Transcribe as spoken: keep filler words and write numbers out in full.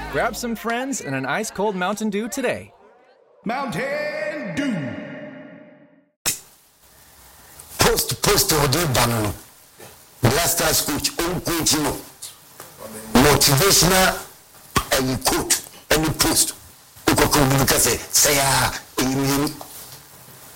Grab some friends and an ice-cold Mountain Dew today. Mountain Dew. Post, post, or do banano. Blasters coach, own coach, you know. Motivational, and you quote, and you post. You can say, say, ah, you mean.